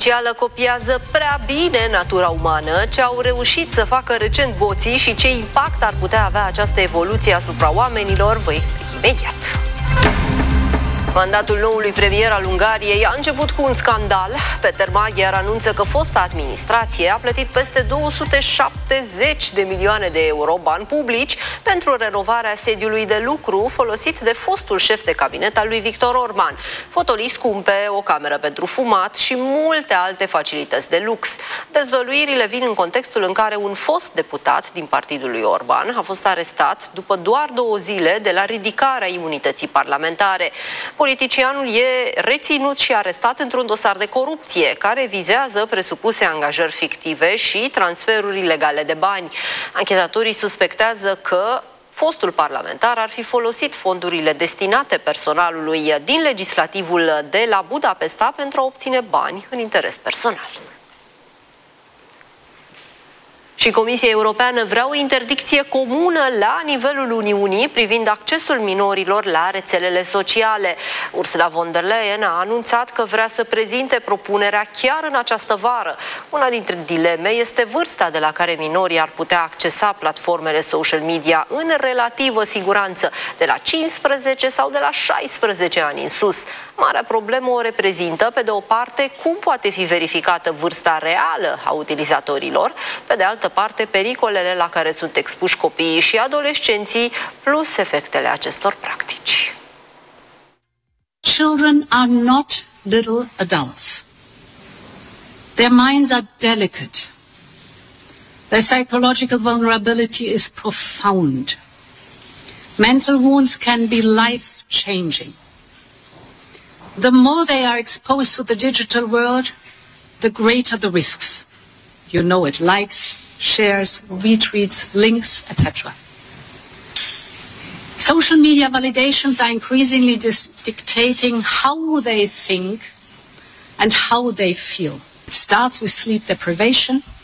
artificială copiază prea bine natura umană, ce au reușit să facă recent boții și ce impact ar putea avea această evoluție asupra oamenilor, vă explic imediat. Mandatul noului premier al Ungariei a început cu un scandal. Peter Magyar anunță că fosta administrație a plătit peste 270 de milioane de euro bani publici pentru renovarea sediului de lucru folosit de fostul șef de cabinet al lui Viktor Orban. Fotolii scumpe, o cameră pentru fumat și multe alte facilități de lux. Dezvăluirile vin în contextul în care un fost deputat din partidul lui Orban a fost arestat după doar 2 zile de la ridicarea imunității parlamentare. Politicianul e reținut și arestat într-un dosar de corupție care vizează presupuse angajări fictive și transferuri ilegale de bani. Anchetatorii suspectează că fostul parlamentar ar fi folosit fondurile destinate personalului din legislativul de la Budapesta pentru a obține bani în interes personal. Și Comisia Europeană vrea o interdicție comună la nivelul Uniunii privind accesul minorilor la rețelele sociale. Ursula von der Leyen a anunțat că vrea să prezinte propunerea chiar în această vară. Una dintre dileme este vârsta de la care minorii ar putea accesa platformele social media în relativă siguranță, de la 15 sau de la 16 ani în sus. Marea problemă o reprezintă, pe de o parte, cum poate fi verificată vârsta reală a utilizatorilor, pe de altă parte, pericolele la care sunt expuși copiii și adolescenții, plus efectele acestor practici. Children are not little adults. Their minds are delicate. Their psychological vulnerability is profound. Mental wounds can be life-changing. The more they are exposed to the digital world, the greater the risks. You know it, likes, shares, retweets, links, etc. Social media validations are increasingly dictating how they think and how they feel. It starts with sleep deprivation,